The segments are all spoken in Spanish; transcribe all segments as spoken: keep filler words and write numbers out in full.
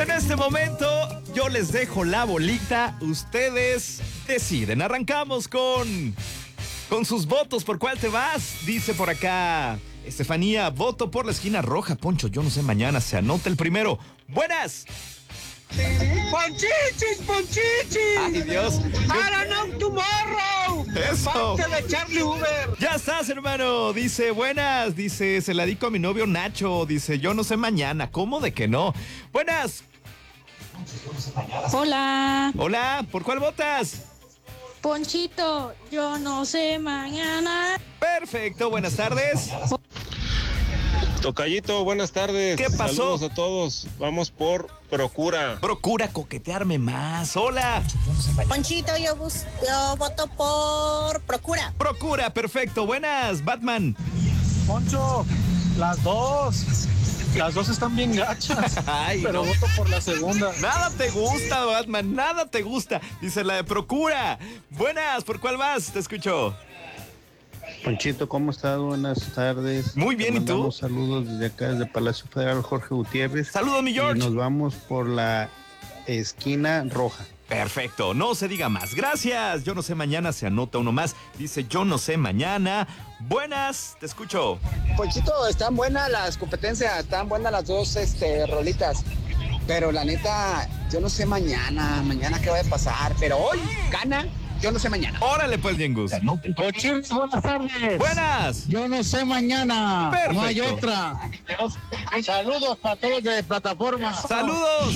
En este momento yo les dejo la bolita, ustedes deciden. Arrancamos con, con sus votos. ¿Por cuál te vas? Dice por acá Estefanía, voto por la esquina roja. Poncho, yo no sé, mañana se anota el primero. ¡Buenas! ¡Ponchichis, ponchichis! ¡Ay, Dios! ¡I don't know tomorrow! ¡Eso! ¡Parte de Charlie Uber! ¡Ya estás, hermano! Dice, buenas. Dice, se la dedico a mi novio Nacho. Dice, yo no sé mañana. ¿Cómo de que no? ¡Buenas! Hola, Hola, ¿por cuál votas? Ponchito, yo no sé mañana. Perfecto, buenas tardes. Tocayito, buenas tardes. ¿Qué pasó? Saludos a todos. Vamos por Procura. Procura coquetearme más. Hola. Ponchito, yo, bus- yo voto por Procura. Procura, perfecto. Buenas, Batman. Poncho, las dos. Las dos están bien gachas. Ay, pero no. voto por la segunda. Nada te gusta, Batman, nada te gusta. Dice la de Procura. Buenas, ¿por cuál vas? Te escucho. Ponchito, ¿cómo estás? Buenas tardes. Muy bien, Te ¿y tú? mandamos saludos desde acá, desde Palacio Federal, Jorge Gutiérrez. Saludos, mi George. Y nos vamos por la esquina roja. Perfecto, no se diga más. Gracias. Yo no sé mañana, se anota uno más. Dice yo no sé mañana. Buenas, te escucho. Ponchito, están buenas las competencias, están buenas las dos este, rolitas. Pero la neta, yo no sé mañana, mañana qué va a pasar. Pero hoy gana, yo no sé mañana. Órale pues, Yengus. Ponchito, buenas tardes. Buenas. Yo no sé mañana. Perfecto. No hay otra. Saludos para todos de plataforma. Saludos.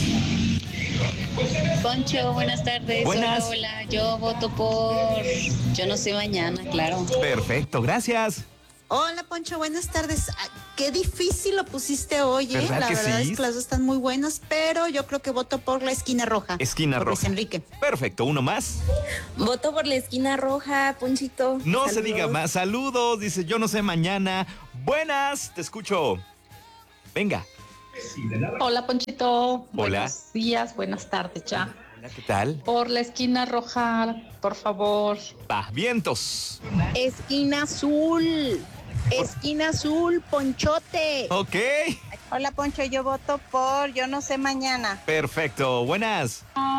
Poncho, buenas tardes. Buenas. Hola, hola. Yo voto por Yo no sé mañana, claro. Perfecto, gracias. Hola, Poncho, buenas tardes. Ah, qué difícil lo pusiste hoy, ¿eh? ¿Verdad La que verdad sí? es que las dos están muy buenas, pero yo creo que voto por la esquina roja. Esquina por roja. Luis Enrique. Perfecto, uno más. Voto por la esquina roja, Ponchito. No se Saludos. diga más. Saludos, dice yo no sé mañana. Buenas, te escucho. Venga. Hola, Ponchito. Hola. Buenos días, buenas tardes ya. Hola, ¿qué tal? Por la esquina roja, por favor. Va, vientos. Esquina azul. Esquina azul, Ponchote. Ok, Hola, Poncho, yo voto por yo no sé mañana. perfecto. Buenas.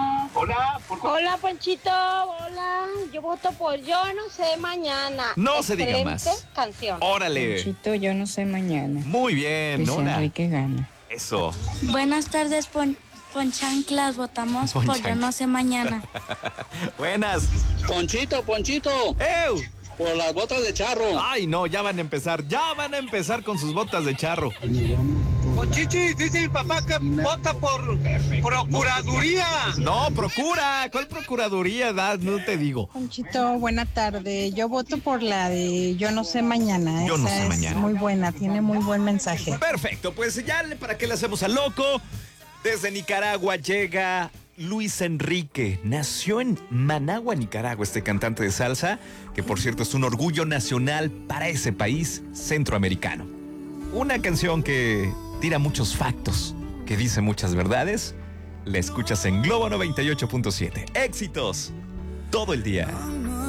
Hola, Ponchito. Hola. Yo voto por Yo no sé mañana. No se diga más. Excelente canción. Órale. yo no sé mañana. Muy bien, Nona. gana. Eso. Buenas tardes, Pon Ponchanclas. Votamos por Ponchanclas. yo no sé mañana. Buenas. Ponchito, Ponchito, ¡Ew! por las botas de charro. Ay, no, ya van a empezar. Ya van a empezar con sus botas de charro. Ponchichis, dice mi papá que vota por Procuraduría. No, procura. ¿Cuál procuraduría? Da? No te digo. Ponchito, buena tarde. Yo voto por la de Yo no sé mañana. Yo no Esa sé es mañana. muy buena, tiene muy buen mensaje. Perfecto, pues ya le- para qué le hacemos al loco. Desde Nicaragua llega Luis Enrique. Nació en Managua, Nicaragua, este cantante de salsa, que por cierto es un orgullo nacional para ese país centroamericano. Una canción que tira muchos factos, que dice muchas verdades. La escuchas en Globo noventa y ocho punto siete. Éxitos todo el día.